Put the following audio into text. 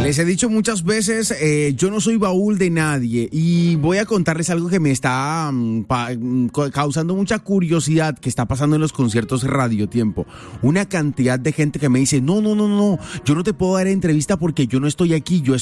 Les he dicho muchas veces, yo no soy baúl de nadie y voy a contarles algo que me está causando mucha curiosidad que está pasando en los conciertos Radio Tiempo. Una cantidad de gente que me dice, no, yo no te puedo dar entrevista porque yo no estoy aquí, yo